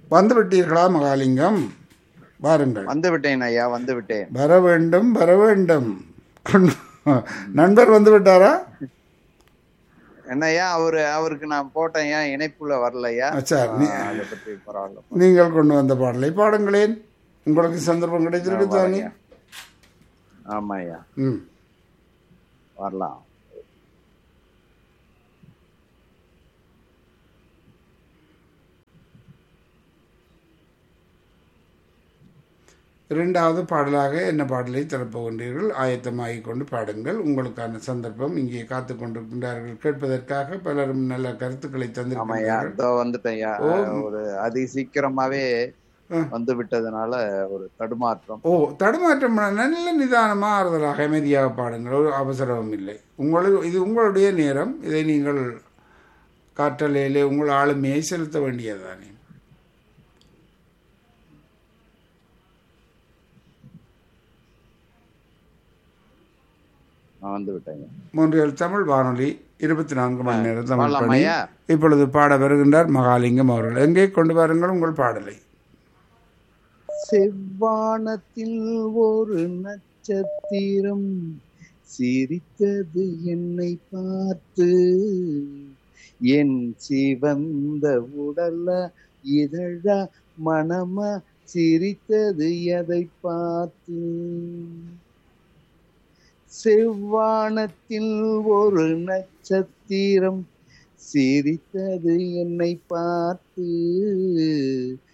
வந்து விட்டீர்களா மகாலிங்கம்? வாருங்கள். வந்து விட்டேன் ஐயா, வந்து விட்டேன். வர வேண்டும், வர வேண்டும். நண்பர் வந்து விட்டாரா? என்னய்யா அவருக்கு நான் போட்டேன், ஏன் இணைப்புல வரலையா? சார், அதை பற்றி பரவாயில்ல. நீங்கள் கொண்டு வந்த பாடலை பாடுங்களேன். உங்களுக்கு சந்தர்ப்பம் கிடைச்சிருக்கு தானே? ஆமா ஐயா, வரலாம். இரண்டாவது பாடலாக என்ன பாடலை திறப்புகின்றீர்கள்? ஆயத்தமாகிக் கொண்டு பாடுங்கள். உங்களுக்கான சந்தர்ப்பம் இங்கே காத்து கொண்டிருக்கின்றார்கள் கேட்பதற்காக. பலரும் நல்ல கருத்துக்களை தந்திருக்கிறார்கள். வந்துட்டேன் ஒரு அதி சீக்கிரமாவே வந்து விட்டதுனால ஒரு தடுமாற்றம். தடுமாற்றம். நல்ல நிதானமாக ஆறுதலாக அமைதியாக பாடுங்கள். ஒரு அவசரமும் இல்லை. இது உங்களுடைய நேரம். இதை நீங்கள் காற்றலையிலே உங்கள் ஆளுமையை செலுத்த வேண்டியதுதானே. வந்து விட்டேன். மூன்றியல் தமிழ் வானொலி 24 மணி நேரம் தமிழ் பணி. இப்பொழுது பாட வருகின்றார் மகாலிங்கம் அவர்கள். எங்கே கொண்டு வாருங்கள் உங்கள் பாடலை. செவ்வானத்தில் ஒரு நட்சத்திரம் சிரித்தது என்னை பார்த்து, என் சிவந்த உடல்ல இதழ மனமா சிரித்தது எதை பார்த்து. செவ்வானத்தில் ஒரு நட்சத்திரம் சிரித்தது என்னை பார்த்து,